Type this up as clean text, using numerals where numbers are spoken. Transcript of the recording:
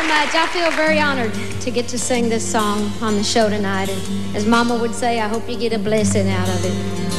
very much. I feel very honored to get to sing this song on the show tonight. And as Mama would say, I hope you get a blessing out of it.